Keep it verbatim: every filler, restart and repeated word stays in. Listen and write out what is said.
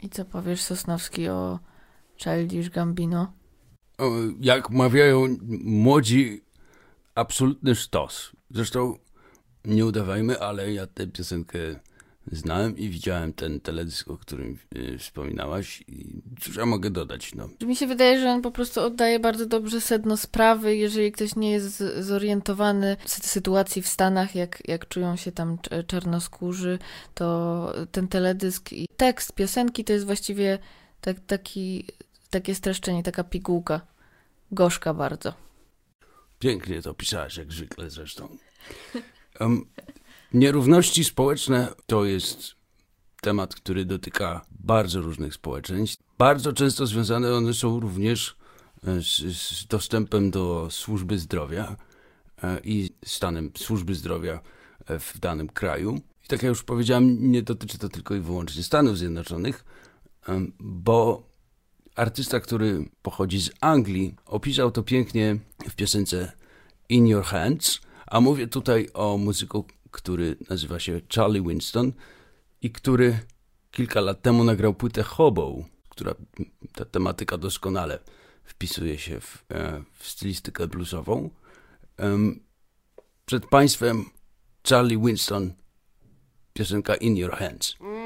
I co powiesz, Sosnowski, o Childish Gambino? O, jak mawiają młodzi, absolutny sztos. Zresztą nie udawajmy, ale ja tę piosenkę znałem i widziałem ten teledysk, o którym y, wspominałaś. I cóż ja mogę dodać, no. Mi się wydaje, że on po prostu oddaje bardzo dobrze sedno sprawy. Jeżeli ktoś nie jest zorientowany w sytuacji w Stanach, jak, jak czują się tam czarnoskórzy, to ten teledysk i tekst piosenki to jest właściwie tak, taki, takie streszczenie, taka pigułka. Gorzka bardzo. Pięknie to pisałaś, jak zwykle zresztą. Um, nierówności społeczne to jest temat, który dotyka bardzo różnych społeczeństw. Bardzo często związane one są również z, z dostępem do służby zdrowia i stanem służby zdrowia w danym kraju. I tak jak już powiedziałem, nie dotyczy to tylko i wyłącznie Stanów Zjednoczonych, bo artysta, który pochodzi z Anglii, opisał to pięknie w piosence In Your Hands, a mówię tutaj o muzyku, który nazywa się Charlie Winston i który kilka lat temu nagrał płytę Hobo, która ta tematyka doskonale wpisuje się w, w stylistykę bluesową. Przed Państwem Charlie Winston, piosenka In Your Hands.